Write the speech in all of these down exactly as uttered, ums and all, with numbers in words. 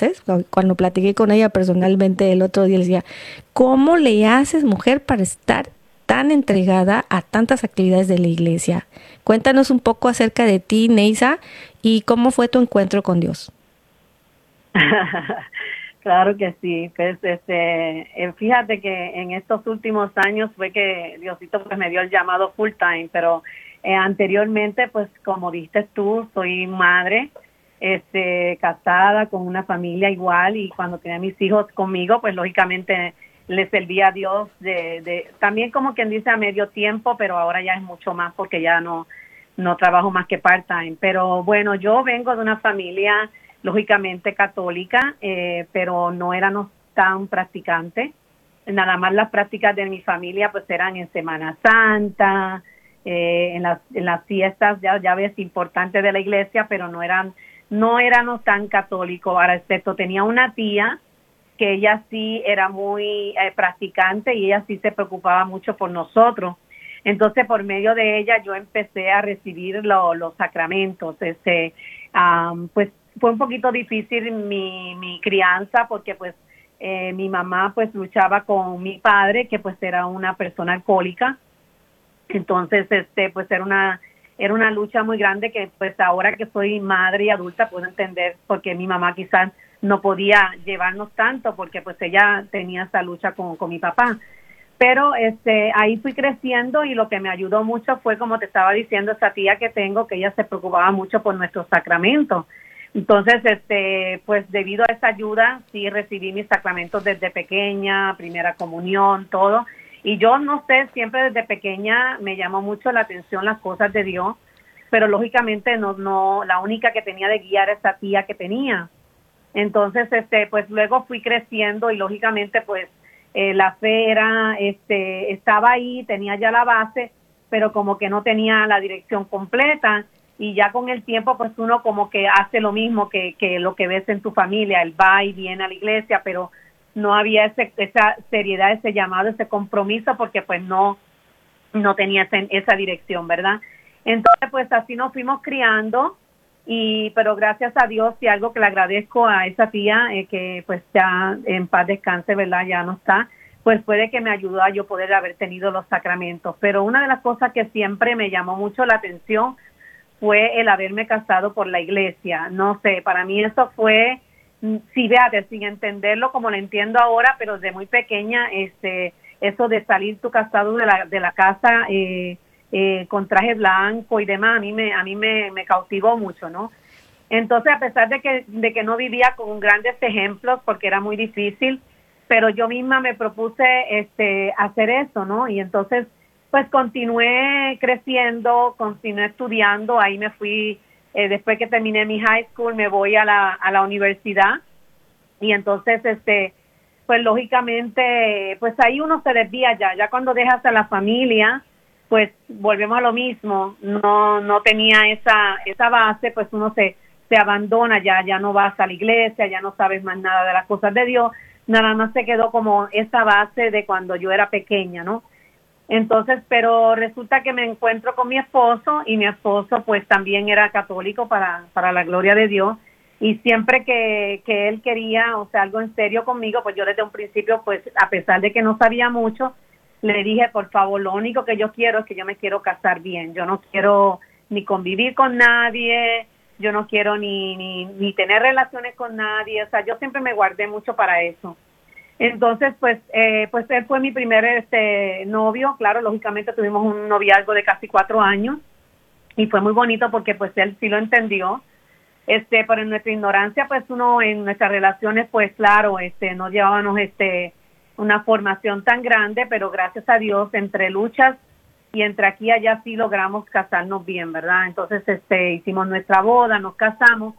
haces? Cuando platiqué con ella personalmente el otro día, le decía, ¿cómo le haces, mujer, para estar tan entregada a tantas actividades de la iglesia? Cuéntanos un poco acerca de ti, Neisa, y cómo fue tu encuentro con Dios. Claro que sí, pues este, eh, fíjate que en estos últimos años fue que Diosito pues me dio el llamado full time, pero eh, anteriormente pues como dices tú, soy madre, este, casada con una familia igual, y cuando tenía mis hijos conmigo pues lógicamente le servía a Dios de, de también como quien dice a medio tiempo, pero ahora ya es mucho más porque ya no no trabajo más que part time. Pero bueno, yo vengo de una familia lógicamente católica, eh, pero no éramos tan practicantes. Nada más las prácticas de mi familia pues eran en Semana Santa, eh, en las en las fiestas, ya ya ves, importantes de la iglesia, pero no eran no éramos tan católicos. Ahora, excepto tenía una tía que ella sí era muy eh, practicante, y ella sí se preocupaba mucho por nosotros. Entonces, por medio de ella, yo empecé a recibir lo, los sacramentos. Este, um, pues fue un poquito difícil mi, mi crianza, porque pues eh, mi mamá pues luchaba con mi padre, que pues era una persona alcohólica. Entonces, este, pues era una era una lucha muy grande, que pues ahora que soy madre y adulta puedo entender por qué mi mamá quizás no podía llevarnos tanto, porque pues ella tenía esa lucha con, con mi papá. Pero este ahí fui creciendo, y lo que me ayudó mucho fue, como te estaba diciendo, esa tía que tengo, que ella se preocupaba mucho por nuestros sacramentos. Entonces, este pues debido a esa ayuda, sí recibí mis sacramentos desde pequeña, primera comunión, todo. Y yo no sé, siempre desde pequeña me llamó mucho la atención las cosas de Dios, pero lógicamente no, no, la única que tenía de guía era esa tía que tenía. Entonces, este, pues luego fui creciendo, y lógicamente, pues eh, la fe era, este, estaba ahí, tenía ya la base, pero como que no tenía la dirección completa. Y ya con el tiempo, pues uno como que hace lo mismo que, que lo que ves en tu familia, él va y viene a la iglesia, pero no había ese, esa seriedad, ese llamado, ese compromiso, porque pues no, no tenía ese, esa dirección, ¿verdad? Entonces, pues así nos fuimos criando. Y pero gracias a Dios, y algo que le agradezco a esa tía, eh, que pues ya en paz descanse, ¿verdad? Ya no está, pues fue de que me ayudó a yo poder haber tenido los sacramentos. Pero una de las cosas que siempre me llamó mucho la atención fue el haberme casado por la iglesia. No sé, para mí eso fue, sí, véate, sin entenderlo como lo entiendo ahora, pero desde muy pequeña, este, eso de salir tu casado de la, de la casa, eh, Eh, con traje blanco y demás, a mí me a mí me, me cautivó mucho, ¿no? Entonces, a pesar de que de que no vivía con grandes ejemplos, porque era muy difícil, pero yo misma me propuse este hacer eso, ¿no? Y entonces, pues continué creciendo, continué estudiando. Ahí me fui, eh, después que terminé mi high school, me voy a la a la universidad, y entonces, este pues lógicamente, pues ahí uno se desvía ya, ya cuando dejas a la familia, pues volvemos a lo mismo. No no tenía esa esa base, pues uno se se abandona, ya ya no vas a la iglesia, ya no sabes más nada de las cosas de Dios, nada más se quedó como esa base de cuando yo era pequeña, ¿no? Entonces, pero resulta que me encuentro con mi esposo, y mi esposo pues también era católico, para para la gloria de Dios, y siempre que que él quería, o sea, algo en serio conmigo, pues yo desde un principio, pues a pesar de que no sabía mucho, le dije, por favor, lo único que yo quiero es que yo me quiero casar bien. Yo no quiero ni convivir con nadie, yo no quiero ni, ni, ni tener relaciones con nadie. O sea, yo siempre me guardé mucho para eso. Entonces, pues, eh, pues él fue mi primer este novio. Claro, lógicamente tuvimos un noviazgo de casi cuatro años, y fue muy bonito porque pues él sí lo entendió. Este, pero en nuestra ignorancia, pues uno en nuestras relaciones, pues claro, este, no llevábamos este una formación tan grande, pero gracias a Dios, entre luchas y entre aquí y allá, sí logramos casarnos bien, ¿verdad? Entonces, este, hicimos nuestra boda, nos casamos,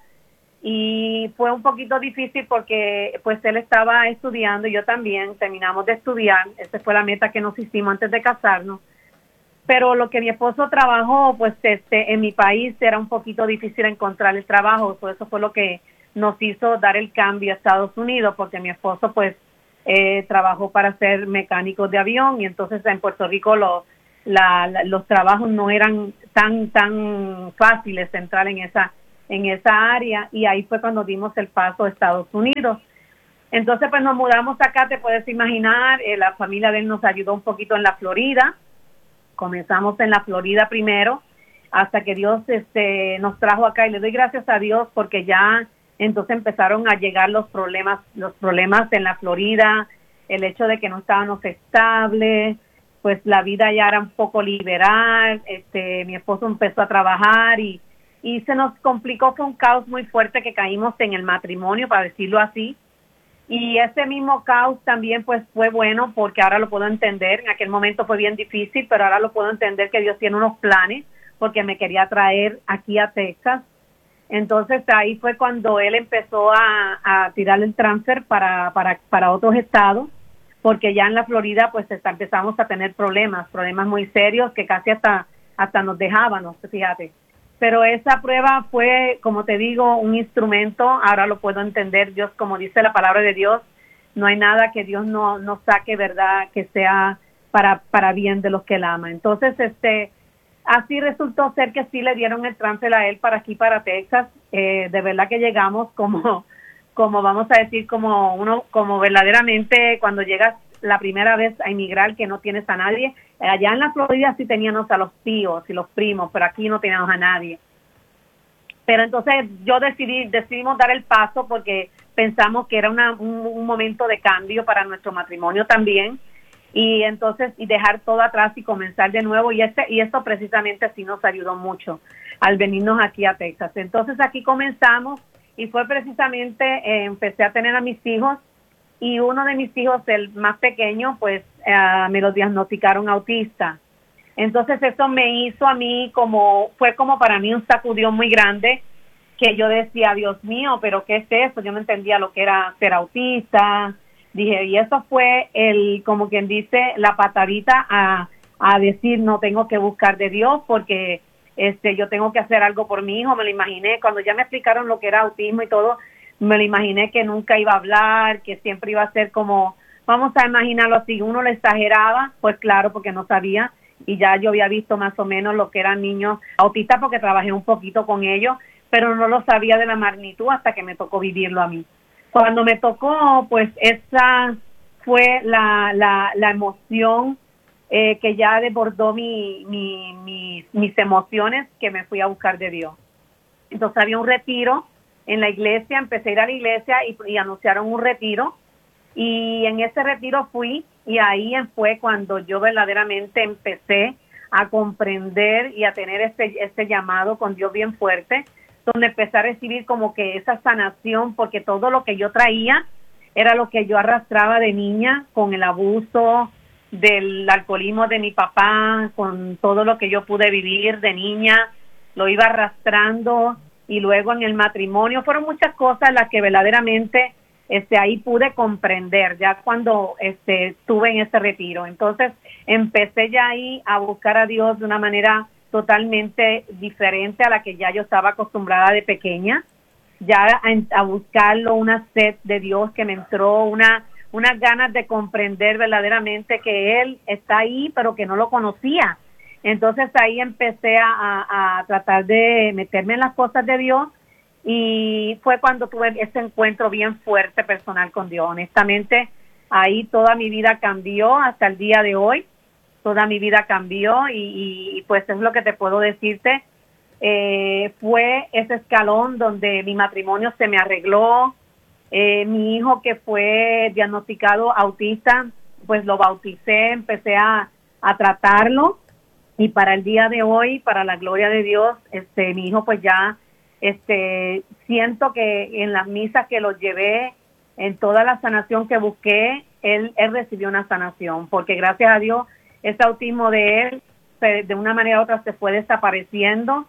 y fue un poquito difícil porque, pues, él estaba estudiando y yo también, terminamos de estudiar. Esa fue la meta que nos hicimos antes de casarnos. Pero lo que mi esposo trabajó, pues, este, en mi país era un poquito difícil encontrar el trabajo, por eso fue lo que nos hizo dar el cambio a Estados Unidos, porque mi esposo, pues, Eh, trabajó para ser mecánico de avión, y entonces en Puerto Rico lo, la, la, los trabajos no eran tan tan fáciles entrar en esa en esa área, y ahí fue cuando dimos el paso a Estados Unidos. Entonces, pues nos mudamos acá, te puedes imaginar, eh, la familia de él nos ayudó un poquito en la Florida. Comenzamos en la Florida primero, hasta que Dios este, nos trajo acá, y le doy gracias a Dios porque ya entonces empezaron a llegar los problemas, los problemas en la Florida, el hecho de que no estábamos estables, pues la vida ya era un poco liberal, este, mi esposo empezó a trabajar y, y se nos complicó, fue un caos muy fuerte que caímos en el matrimonio, para decirlo así. Y ese mismo caos también pues fue bueno porque ahora lo puedo entender. En aquel momento fue bien difícil, pero ahora lo puedo entender que Dios tiene unos planes porque me quería traer aquí a Texas. Entonces ahí fue cuando él empezó a, a tirar el transfer para, para, para otros estados, porque ya en la Florida pues está, empezamos a tener problemas, problemas muy serios que casi hasta, hasta nos dejábamos, fíjate. Pero esa prueba fue, como te digo, un instrumento, ahora lo puedo entender. Dios, como dice la palabra de Dios, no hay nada que Dios no, no saque, ¿verdad?, que sea para, para bien de los que Él ama. Entonces, este, así resultó ser que sí le dieron el transfer a él para aquí, para Texas. Eh, de verdad que llegamos como, como vamos a decir, como uno, como verdaderamente cuando llegas la primera vez a emigrar que no tienes a nadie. Allá en la Florida sí teníamos a los tíos y los primos, pero aquí no teníamos a nadie. Pero entonces yo decidí, decidimos dar el paso porque pensamos que era una, un, un momento de cambio para nuestro matrimonio también, y entonces y dejar todo atrás y comenzar de nuevo, y este y esto precisamente sí nos ayudó mucho al venirnos aquí a Texas. Entonces aquí comenzamos y fue precisamente, eh, empecé a tener a mis hijos, y uno de mis hijos, el más pequeño, pues uh, me lo diagnosticaron autista. Entonces eso me hizo a mí como, fue como para mí un sacudión muy grande, que yo decía, Dios mío, pero ¿qué es eso? Yo no entendía lo que era ser autista. Dije, y eso fue el, como quien dice, la patadita a, a decir, no, tengo que buscar de Dios porque este yo tengo que hacer algo por mi hijo. Me lo imaginé, cuando ya me explicaron lo que era autismo y todo, me lo imaginé que nunca iba a hablar, que siempre iba a ser como, vamos a imaginarlo así, uno le exageraba, pues claro, porque no sabía, y ya yo había visto más o menos lo que eran niños autistas porque trabajé un poquito con ellos, pero no lo sabía de la magnitud hasta que me tocó vivirlo a mí. Cuando me tocó, pues esa fue la, la, la emoción eh, que ya desbordó mi, mi, mi, mis emociones, que me fui a buscar de Dios. Entonces había un retiro en la iglesia, empecé a ir a la iglesia y, y anunciaron un retiro, y en ese retiro fui, y ahí fue cuando yo verdaderamente empecé a comprender y a tener este, este llamado con Dios bien fuerte, donde empecé a recibir como que esa sanación, porque todo lo que yo traía era lo que yo arrastraba de niña, con el abuso del alcoholismo de mi papá, con todo lo que yo pude vivir de niña, lo iba arrastrando. Y luego en el matrimonio fueron muchas cosas las que verdaderamente este ahí pude comprender ya cuando este estuve en ese retiro. Entonces empecé ya ahí a buscar a Dios de una manera totalmente diferente a la que ya yo estaba acostumbrada de pequeña, ya a, a buscarlo, una sed de Dios que me entró, una unas ganas de comprender verdaderamente que Él está ahí, pero que no lo conocía. Entonces ahí empecé a, a, a tratar de meterme en las cosas de Dios, y fue cuando tuve ese encuentro bien fuerte personal con Dios. Honestamente, ahí toda mi vida cambió hasta el día de hoy, toda mi vida cambió, y, y pues es lo que te puedo decirte. Eh, fue ese escalón donde mi matrimonio se me arregló, eh, mi hijo que fue diagnosticado autista, pues lo bauticé, empecé a, a tratarlo. Y para el día de hoy, para la gloria de Dios, este, mi hijo pues ya, este, siento que en las misas que los llevé, en toda la sanación que busqué, él, él recibió una sanación, porque gracias a Dios, ese autismo de él, se, de una manera u otra se fue desapareciendo,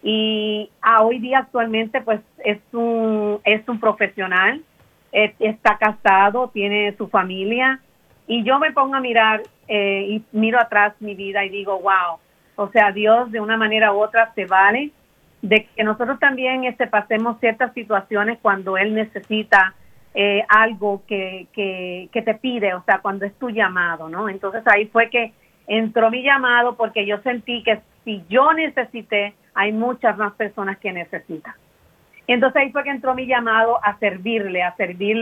y a hoy día actualmente pues es un, es un profesional, es, está casado, tiene su familia, y yo me pongo a mirar eh, y miro atrás mi vida y digo, wow, o sea, Dios de una manera u otra se vale de que nosotros también este, pasemos ciertas situaciones cuando Él necesita eh, algo que, que, que te pide, o sea, cuando es tu llamado, ¿no? Entonces ahí fue que entró mi llamado, porque yo sentí que si yo necesité, hay muchas más personas que necesitan. Y entonces ahí fue que entró mi llamado a servirle, a servirle